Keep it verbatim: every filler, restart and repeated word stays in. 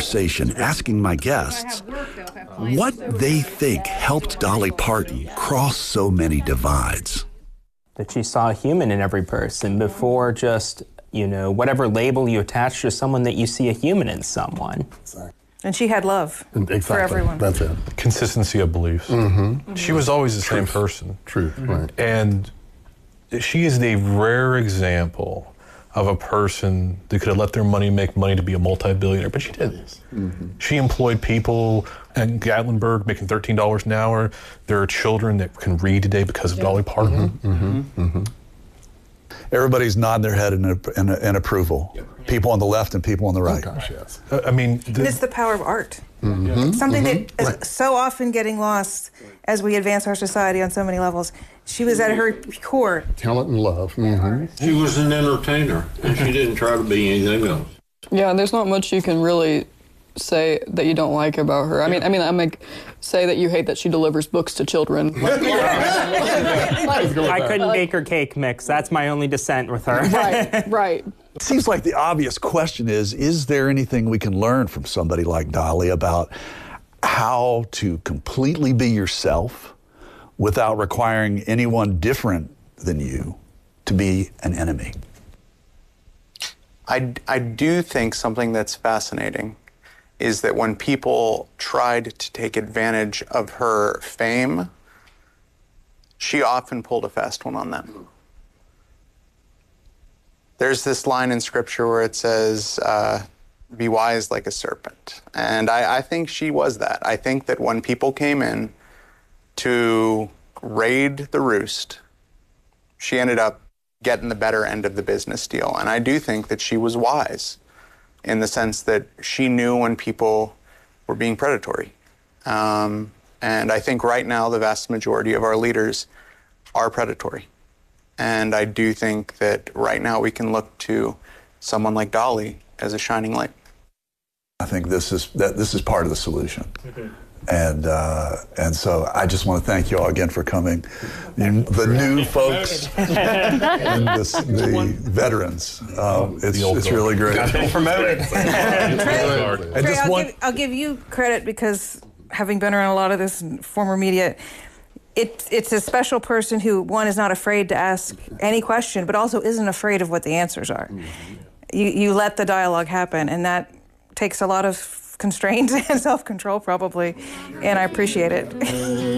conversation asking my guests what they think helped Dolly Parton cross so many divides. That she saw a human in every person before just, you know, whatever label you attach to someone, that you see a human in someone. Exactly. And she had love exactly. for everyone. That's it. Consistency of beliefs. Mm-hmm. Mm-hmm. She was always the Truth. same person. Truth, mm-hmm. right. And she is the rare example of a person that could have let their money make money to be a multi-billionaire, but she didn't. Mm-hmm. She employed people in Gatlinburg making thirteen dollars an hour. There are children that can read today because of yeah. Dolly Parton. Mm-hmm. Mm-hmm. Mm-hmm. Everybody's nodding their head in, in, in approval. Yep. People on the left and people on the right. Oh, gosh, yes. Uh, I mean, the, it's the power of art. Mm-hmm. It's something mm-hmm. that is right. so often getting lost as we advance our society on so many levels. She was at her core. Talent and love. Mm-hmm. She was an entertainer, and she didn't try to be anything else. Yeah, there's not much you can really say that you don't like about her. I mean, I mean, I'm like, say that you hate that she delivers books to children. I couldn't bake her cake mix. That's my only dissent with her. Right, right. It seems like the obvious question is, is there anything we can learn from somebody like Dolly about how to completely be yourself without requiring anyone different than you to be an enemy? I, I do think something that's fascinating is that when people tried to take advantage of her fame, she often pulled a fast one on them. There's this line in scripture where it says, uh, be wise like a serpent. And I, I think she was that. I think that when people came in to raid the roost, she ended up getting the better end of the business deal. And I do think that she was wise in the sense that she knew when people were being predatory. Um, and I think right now the vast majority of our leaders are predatory. And I do think that right now we can look to someone like Dolly as a shining light. I think this is that this is part of the solution. Mm-hmm. And uh, and so I just want to thank you all again for coming. You, the new folks and this, the veterans. Um, it's it's really great. Got them promoted. Trey, Trey, I'll, one... give, I'll give you credit because having been around a lot of this former media, it, it's a special person who, one, is not afraid to ask any question, but also isn't afraid of what the answers are. Mm-hmm. You, you let the dialogue happen, and that takes a lot of constraint and self-control probably, and I appreciate it.